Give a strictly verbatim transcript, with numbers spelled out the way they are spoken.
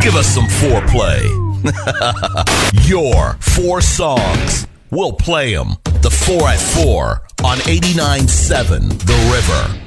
Give us some foreplay. Your four songs. We'll play them. The four at four on eighty-nine point seven The River.